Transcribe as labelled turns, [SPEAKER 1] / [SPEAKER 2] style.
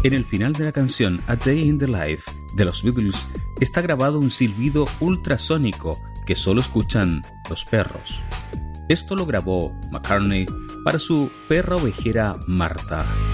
[SPEAKER 1] En el final de la canción A Day in the Life de los Beatles está grabado un silbido ultrasónico que solo escuchan los perros. Esto lo grabó McCartney para su perra ovejera Marta.